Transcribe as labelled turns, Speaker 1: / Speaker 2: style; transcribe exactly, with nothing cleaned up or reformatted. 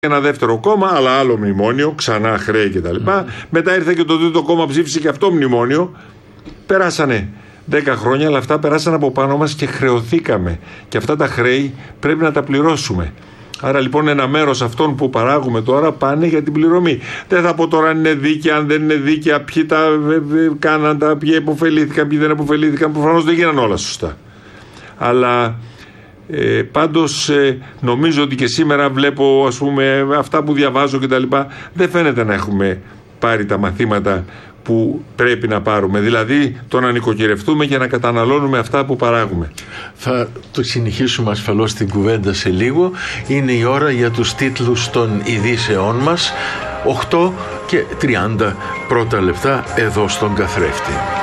Speaker 1: ένα δεύτερο κόμμα, αλλά άλλο μνημόνιο, ξανά χρέη κτλ. Mm. Μετά ήρθε και το τρίτο κόμμα, ψήφισε και αυτό μνημόνιο. Περάσανε δέκα χρόνια, αλλά αυτά περάσαν από πάνω μας και χρεωθήκαμε. Και αυτά τα χρέη πρέπει να τα πληρώσουμε. Άρα λοιπόν ένα μέρος αυτών που παράγουμε τώρα πάνε για την πληρωμή. Δεν θα πω τώρα αν είναι δίκαια, αν δεν είναι δίκαια, ποιοι τα κάναν, τα, ποιοι υποφελήθηκαν, ποιοι δεν υποφελήθηκαν. Προφανώς δεν γίνανε όλα σωστά. Αλλά ε, πάντως ε, νομίζω ότι και σήμερα βλέπω, ας πούμε, αυτά που διαβάζω κτλ. Δεν φαίνεται να έχουμε πάρει τα μαθήματα που πρέπει να πάρουμε, δηλαδή το να νοικοκυρευτούμε και να καταναλώνουμε αυτά που παράγουμε.
Speaker 2: Θα το συνεχίσουμε ασφαλώς την κουβέντα σε λίγο. Είναι η ώρα για τους τίτλους των ειδήσεών μας. οκτώ και τριάντα πρώτα λεπτά εδώ στον καθρέφτη.